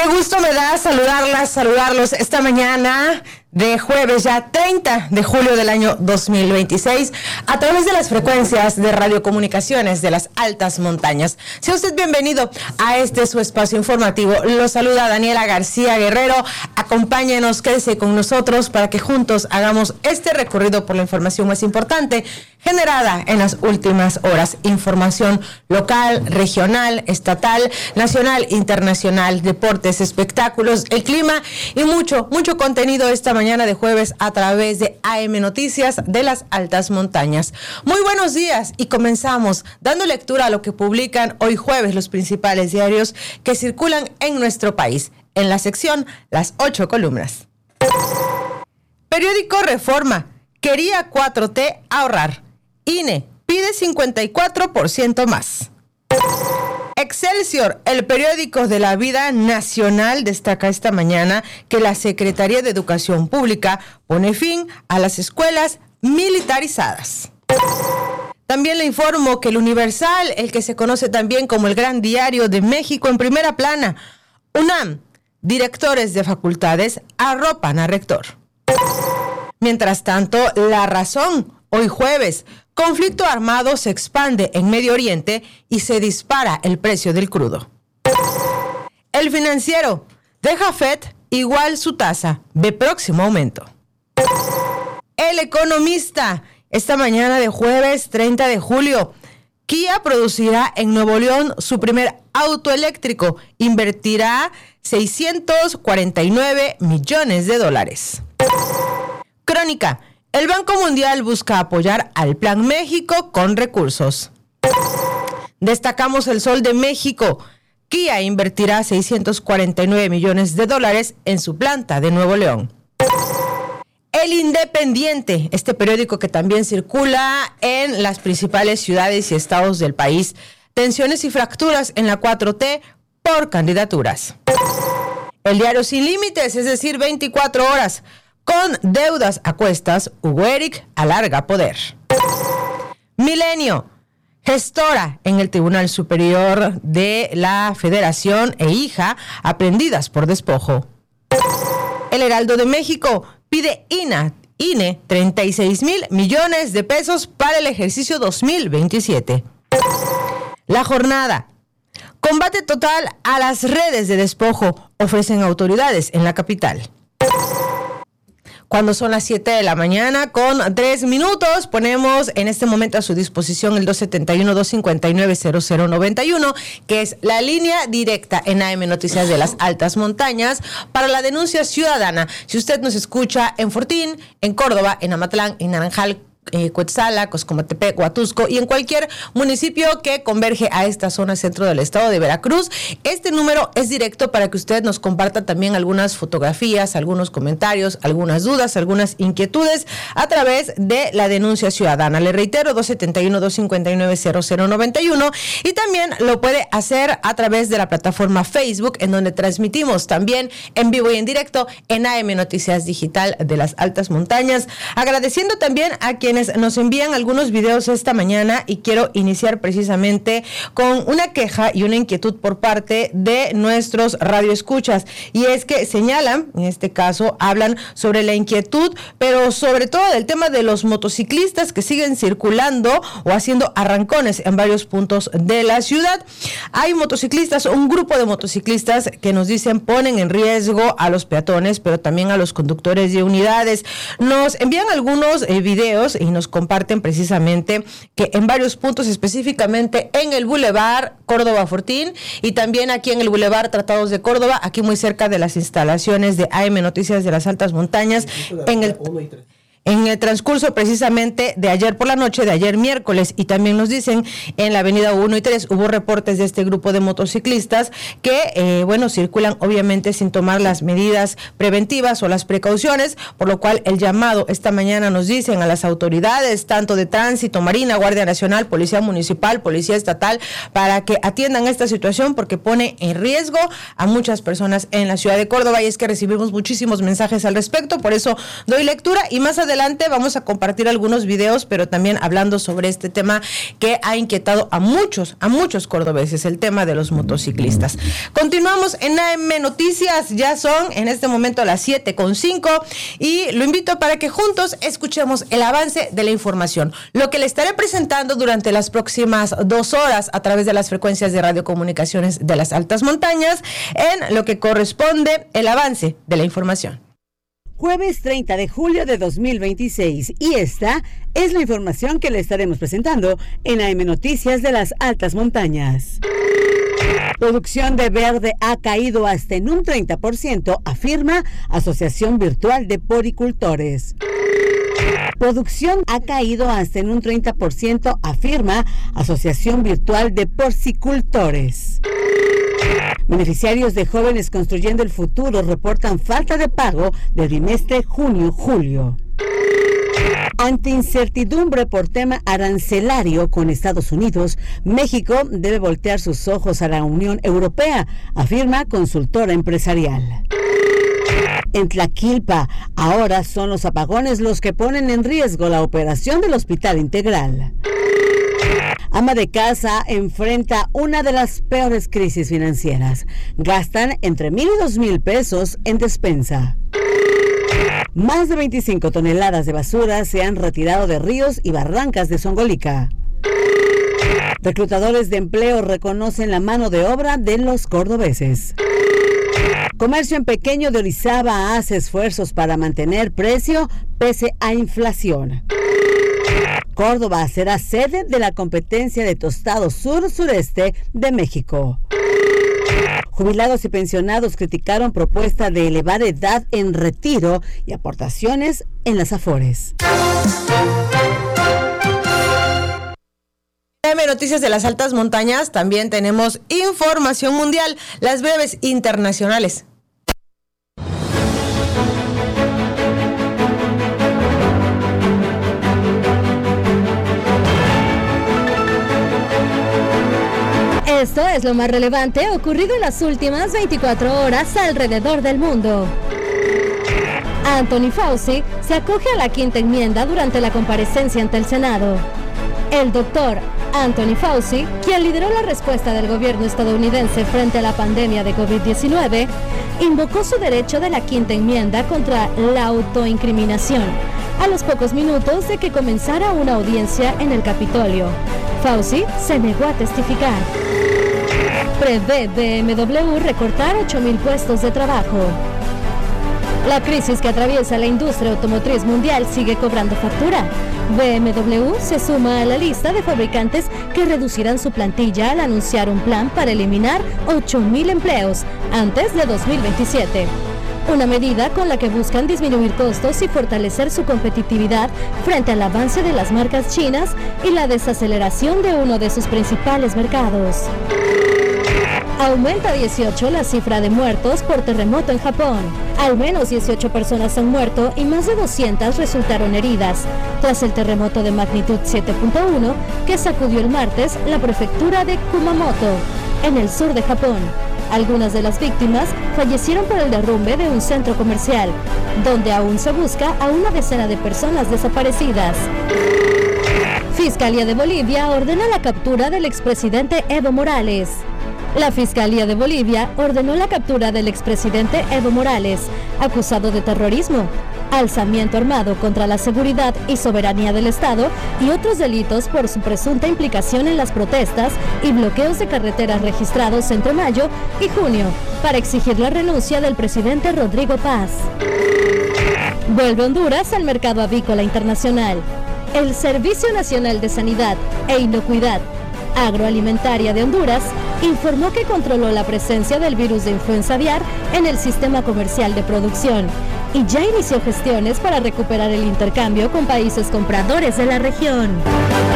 Qué gusto me da saludarlos esta mañana de jueves ya 30 de julio del año 2026 a través de las frecuencias de radiocomunicaciones de las altas montañas. Sea usted bienvenido a este su espacio informativo. Lo saluda Daniela García Guerrero. Acompáñenos, quédese con nosotros para que juntos hagamos este recorrido por la información más importante generada en las últimas horas. Información local, regional, estatal, nacional, internacional, deportes, espectáculos, el clima y mucho contenido esta mañana de jueves a través de AM Noticias de las Altas Montañas. Muy buenos días y comenzamos dando lectura a lo que publican hoy jueves los principales diarios que circulan en nuestro país. En la sección Las 8 columnas. Periódico Reforma. Quería 4T ahorrar. INE pide 54% más. Excelsior, el periódico de la vida nacional, destaca esta mañana que la Secretaría de Educación Pública pone fin a las escuelas militarizadas. También le informo que el Universal, el que se conoce también como el Gran Diario de México, en primera plana. UNAM, directores de facultades arropan a rector. Mientras tanto, La Razón, hoy jueves, conflicto armado se expande en Medio Oriente y se dispara el precio del crudo. El Financiero, deja FED igual su tasa, ve próximo aumento. El Economista, esta mañana de jueves 30 de julio, Kia producirá en Nuevo León su primer auto eléctrico, invertirá $649 millones. Crónica, el Banco Mundial busca apoyar al Plan México con recursos. Destacamos El Sol de México. Kia invertirá $649 millones en su planta de Nuevo León. El Independiente, este periódico que también circula en las principales ciudades y estados del país. Tensiones y fracturas en la 4T por candidaturas. El Diario Sin Límites, es decir, 24 horas. Con deudas a cuestas, Hugo Eric alarga poder. Milenio, gestora en el Tribunal Superior de la Federación e hija aprehendidas por despojo. El Heraldo de México pide INE 36,000 millones de pesos para el ejercicio 2027. La Jornada, combate total a las redes de despojo, ofrecen autoridades en la capital. Cuando son las 7 de la mañana con 3 minutos, ponemos en este momento a su disposición el 271-259-0091, que es la línea directa en AM Noticias de las Altas Montañas para la denuncia ciudadana. Si usted nos escucha en Fortín, en Córdoba, en Amatlán, en Naranjal, Cuetzala, Coscomatepec, Huatusco y en cualquier municipio que converge a esta zona centro del estado de Veracruz. Este número es directo para que usted nos comparta también algunas fotografías, algunos comentarios, algunas dudas, algunas inquietudes a través de la denuncia ciudadana. Le reitero, 271-259-0091 y también lo puede hacer a través de la plataforma Facebook, en donde transmitimos también en vivo y en directo en AM Noticias Digital de las Altas Montañas. Agradeciendo también a quienes nos envían algunos videos esta mañana y quiero iniciar precisamente con una queja y una inquietud por parte de nuestros radioescuchas, y es que señalan, en este caso hablan sobre la inquietud, pero sobre todo del tema de los motociclistas que siguen circulando o haciendo arrancones en varios puntos de la ciudad. Hay motociclistas, un grupo de motociclistas que nos dicen ponen en riesgo a los peatones, pero también a los conductores de unidades. Nos envían algunos videos y nos comparten precisamente que en varios puntos, específicamente en el Boulevard Córdoba Fortín y también aquí en el Boulevard Tratados de Córdoba, aquí muy cerca de las instalaciones de AM Noticias de las Altas Montañas, en el transcurso precisamente de ayer por la noche, de ayer miércoles, y también nos dicen en la avenida 1 y 3 hubo reportes de este grupo de motociclistas que, circulan obviamente sin tomar las medidas preventivas o las precauciones, por lo cual el llamado esta mañana nos dicen a las autoridades, tanto de tránsito, Marina, Guardia Nacional, Policía Municipal, Policía Estatal, para que atiendan esta situación porque pone en riesgo a muchas personas en la ciudad de Córdoba, y es que recibimos muchísimos mensajes al respecto, por eso doy lectura y más adelante adelante vamos a compartir algunos videos, pero también hablando sobre este tema que ha inquietado a muchos cordobeses, el tema de los motociclistas. Continuamos en AM Noticias, ya son en este momento las 7:05 y lo invito para que juntos escuchemos el avance de la información, lo que le estaré presentando durante las próximas 2 horas a través de las frecuencias de radiocomunicaciones de las altas montañas, en lo que corresponde el avance de la información. Jueves 30 de julio de 2026 y esta es la información que le estaremos presentando en AM Noticias de las altas montañas. Producción de verde ha caído hasta en un 30%, afirma Asociación Virtual de Poricultores. Producción ha caído hasta en un 30%, afirma Asociación Virtual de Porcicultores. Beneficiarios de Jóvenes Construyendo el Futuro reportan falta de pago del trimestre junio-julio. Ante incertidumbre por tema arancelario con Estados Unidos, México debe voltear sus ojos a la Unión Europea, afirma consultora empresarial. En Tlaquilpa, ahora son los apagones los que ponen en riesgo la operación del Hospital Integral. Ama de casa enfrenta una de las peores crisis financieras. Gastan entre 1,000 y 2,000 pesos en despensa. Más de 25 toneladas de basura se han retirado de ríos y barrancas de Zongolica. Reclutadores de empleo reconocen la mano de obra de los cordobeses. Comercio en pequeño de Orizaba hace esfuerzos para mantener precio pese a inflación. Córdoba será sede de la competencia de tostado sur-sureste de México. Jubilados y pensionados criticaron propuesta de elevar edad en retiro y aportaciones en las Afores. En Noticias de las altas montañas también tenemos información mundial, las breves internacionales. Esto es lo más relevante ocurrido en las últimas 24 horas alrededor del mundo. Anthony Fauci se acoge a la quinta enmienda durante la comparecencia ante el Senado. El doctor Anthony Fauci, quien lideró la respuesta del gobierno estadounidense frente a la pandemia de COVID-19, invocó su derecho de la quinta enmienda contra la autoincriminación a los pocos minutos de que comenzara una audiencia en el Capitolio. Fauci se negó a testificar. Prevé BMW recortar 8,000 puestos de trabajo. La crisis que atraviesa la industria automotriz mundial sigue cobrando factura. BMW se suma a la lista de fabricantes que reducirán su plantilla al anunciar un plan para eliminar 8,000 empleos antes de 2027. Una medida con la que buscan disminuir costos y fortalecer su competitividad frente al avance de las marcas chinas y la desaceleración de uno de sus principales mercados. Aumenta a 18 la cifra de muertos por terremoto en Japón. Al menos 18 personas han muerto y más de 200 resultaron heridas tras el terremoto de magnitud 7.1 que sacudió el martes la prefectura de Kumamoto, en el sur de Japón. Algunas de las víctimas fallecieron por el derrumbe de un centro comercial, donde aún se busca a una decena de personas desaparecidas. Fiscalía de Bolivia ordena la captura del expresidente Evo Morales. La Fiscalía de Bolivia ordenó la captura del expresidente Evo Morales, acusado de terrorismo, alzamiento armado contra la seguridad y soberanía del Estado y otros delitos por su presunta implicación en las protestas y bloqueos de carreteras registrados entre mayo y junio, para exigir la renuncia del presidente Rodrigo Paz. Vuelve Honduras al mercado avícola internacional. El Servicio Nacional de Sanidad e Inocuidad Agroalimentaria de Honduras informó que controló la presencia del virus de influenza aviar en el sistema comercial de producción y ya inició gestiones para recuperar el intercambio con países compradores de la región.